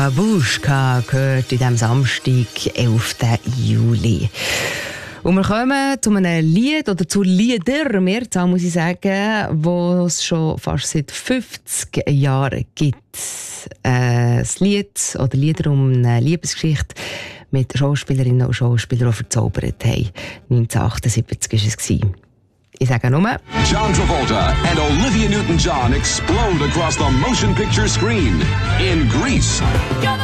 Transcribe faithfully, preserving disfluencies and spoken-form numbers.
Babuschka gehört in diesem Samstag, elften Juli. Und wir kommen zu einem Lied oder zu Lieder, Mehrzahl muss ich sagen, die es schon fast seit fünfzig Jahren gibt. Äh, das Lied oder Lieder um eine Liebesgeschichte mit Schauspielerinnen und Schauspielern, die verzaubert haben. neunzehnhundertachtundsiebzig war es. Ich sage nur... John Travolta and Olivia Newton-John explode across the motion picture screen in Grease.